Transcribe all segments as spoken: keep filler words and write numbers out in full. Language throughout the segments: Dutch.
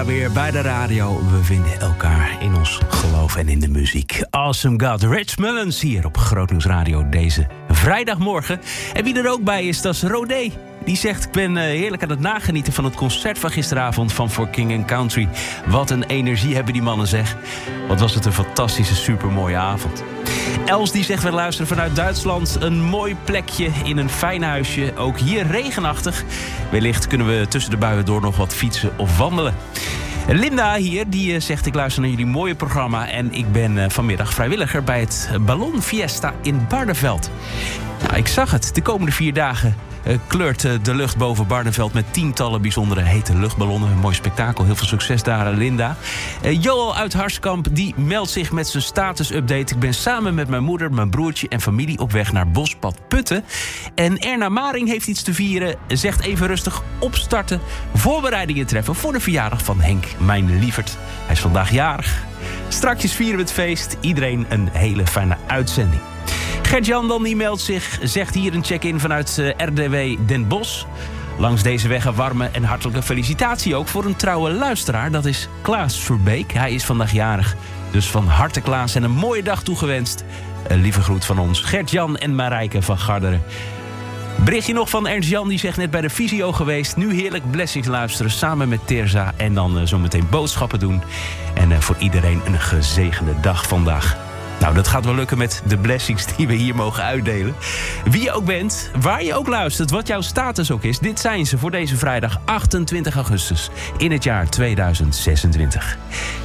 elkaar weer bij de radio. We vinden elkaar in ons geloof en in de muziek. Awesome God, Rich Mullins hier op Grootnieuws Radio deze vrijdagmorgen. En wie er ook bij is, dat is Rodé. Die zegt, ik ben heerlijk aan het nagenieten van het concert van gisteravond van For King and Country. Wat een energie hebben die mannen, zeg. Wat was het een fantastische, supermooie avond. Els die zegt, we luisteren vanuit Duitsland. Een mooi plekje in een fijn huisje. Ook hier regenachtig. Wellicht kunnen we tussen de buien door nog wat fietsen of wandelen. Linda hier, die zegt, ik luister naar jullie mooie programma en ik ben vanmiddag vrijwilliger bij het Ballon Fiesta in Barneveld. Nou, ik zag het. De komende vier dagen uh, kleurt uh, de lucht boven Barneveld met tientallen bijzondere hete luchtballonnen. Een mooi spektakel. Heel veel succes daar, Linda. Uh, Joel uit Harskamp, die meldt zich met zijn status-update. Ik ben samen met mijn moeder, mijn broertje en familie op weg naar Bospad Putten. En Erna Maring heeft iets te vieren. Zegt even rustig opstarten. Voorbereidingen treffen voor de verjaardag van Henk, mijn lieverd. Hij is vandaag jarig. Strakjes vieren we het feest. Iedereen een hele fijne uitzending. Gert-Jan dan die meldt zich, zegt hier een check-in vanuit uh, R D W Den Bosch. Langs deze weg een warme en hartelijke felicitatie ook voor een trouwe luisteraar. Dat is Klaas Verbeek. Hij is vandaag jarig. Dus van harte Klaas en een mooie dag toegewenst. Een lieve groet van ons Gert-Jan en Marijke van Garderen. Berichtje nog van Ernst-Jan, die zegt net bij de Visio geweest. Nu heerlijk Blessings luisteren samen met Terza. En dan uh, zometeen boodschappen doen. En uh, voor iedereen een gezegende dag vandaag. Nou, dat gaat wel lukken met de blessings die we hier mogen uitdelen. Wie je ook bent, waar je ook luistert, wat jouw status ook is. Dit zijn ze voor deze vrijdag achtentwintig augustus in het jaar tweeduizend zesentwintig.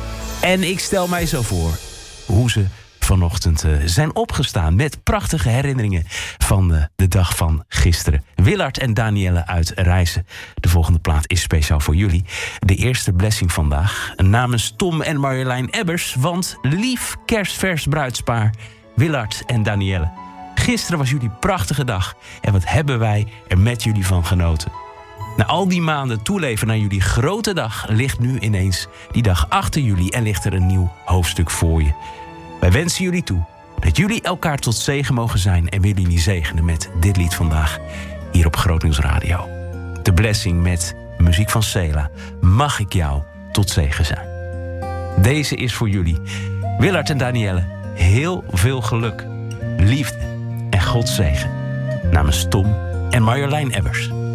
En ik stel mij zo voor hoe ze vanochtend uh, zijn opgestaan met prachtige herinneringen van uh, de dag van gisteren. Willard en Danielle uit Rijssen. De volgende plaat is speciaal voor jullie. De eerste blessing vandaag namens Tom en Marjolein Ebbers. Want lief kerstvers bruidspaar Willard en Danielle. Gisteren was jullie prachtige dag. En wat hebben wij er met jullie van genoten. Na al die maanden toeleven naar jullie grote dag ligt nu ineens die dag achter jullie en ligt er een nieuw hoofdstuk voor je. Wij wensen jullie toe dat jullie elkaar tot zegen mogen zijn en willen jullie zegenen met dit lied vandaag hier op Grootnieuws Radio. De blessing met muziek van Sela. Mag ik jou tot zegen zijn. Deze is voor jullie. Willard en Danielle, heel veel geluk, liefde en Gods zegen. Namens Tom en Marjolein Ebbers.